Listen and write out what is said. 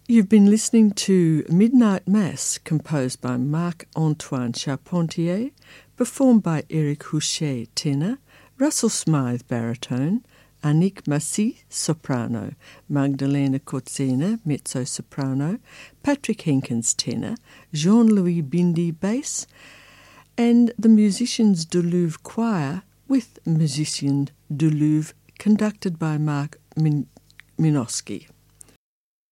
You've been listening to Midnight Mass, composed by Marc-Antoine Charpentier, performed by Eric Houchet, tenor, Russell Smythe, baritone, Annick Massy, soprano, Magdalena Kotzena, mezzo-soprano, Patrick Henkins, tenor, Jean-Louis Bindi, bass, and the Musicians du Louvre Choir with Musicians du Louvre, conducted by Mark Minosky.